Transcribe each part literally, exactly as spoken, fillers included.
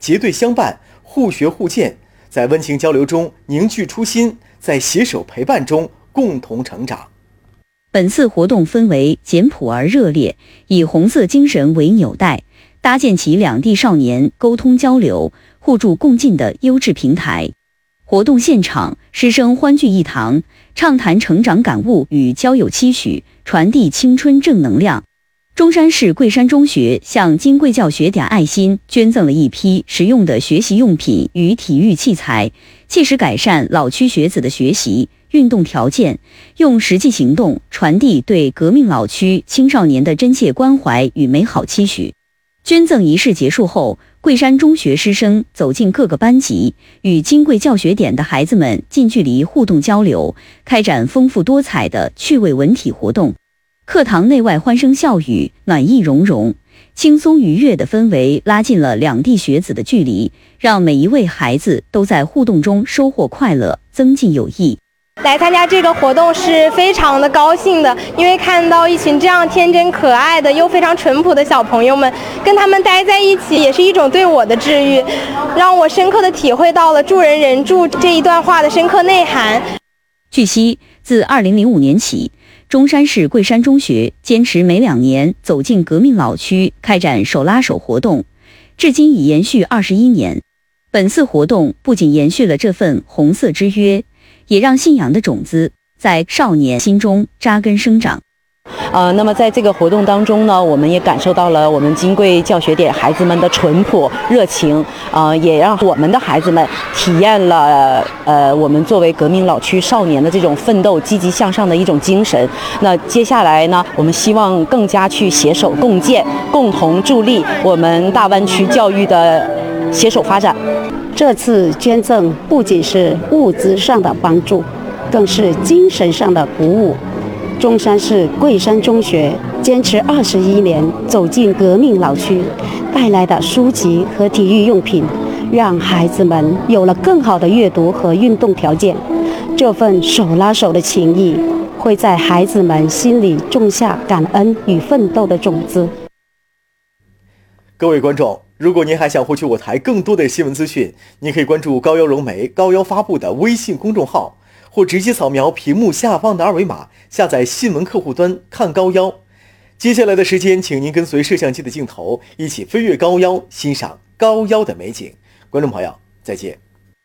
结对相伴，互学互鉴，在温情交流中凝聚初心，在携手陪伴中共同成长。 本次活动氛围简朴而热烈，以红色精神为纽带，搭建起两地少年沟通交流、互助共进的优质平台。活动现场，师生欢聚一堂，畅谈成长感悟与交友期许，传递青春正能量。中山市桂山中学向金贵教学点爱心捐赠了一批实用的学习用品与体育器材，切实改善老区学子的学习、运动条件，用实际行动传递对革命老区青少年的真切关怀与美好期许。捐赠仪式结束后，桂山中学师生走进各个班级，与金贵教学点的孩子们近距离互动交流，开展丰富多彩的趣味文体活动。课堂内外欢声笑语，暖意融融，轻松愉悦的氛围拉近了两地学子的距离，让每一位孩子都在互动中收获快乐，增进友谊。 来参加这个活动是非常的高兴的，因为看到一群这样天真可爱的又非常淳朴的小朋友们，跟他们待在一起也是一种对我的治愈，让我深刻的体会到了助人人助这一段话的深刻内涵。 据悉，自二零零五年起，中山市桂山中学坚持每两年走进革命老区开展手拉手活动，至今已延续二十一年。本次活动不仅延续了这份红色之约，也让信仰的种子在少年心中扎根生长。 呃，那么在这个活动当中呢，我们也感受到了我们金贵教学点孩子们的淳朴热情，呃，也让我们的孩子们体验了呃我们作为革命老区少年的这种奋斗、积极向上的一种精神。那接下来呢，我们希望更加去携手共建，共同助力我们大湾区教育的携手发展。 这次捐赠不仅是物质上的帮助，更是精神上的鼓舞。中山市桂山中学坚持二十一年走进革命老区，带来的书籍和体育用品，让孩子们有了更好的阅读和运动条件。这份手拉手的情谊，会在孩子们心里种下感恩与奋斗的种子。 各位观众，如果您还想获取我台更多的新闻资讯，您可以关注高腰融媒高腰发布的微信公众号，或直接扫描屏幕下方的二维码，下载新闻客户端看高腰。接下来的时间，请您跟随摄像机的镜头，一起飞跃高腰，欣赏高腰的美景。观众朋友，再見。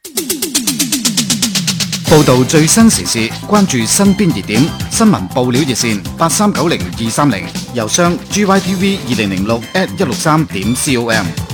報導最新時事，關注身邊熱點，新聞報料熱線八三九零二三零，郵箱 g y t v 二零零六 at 一六三點 com。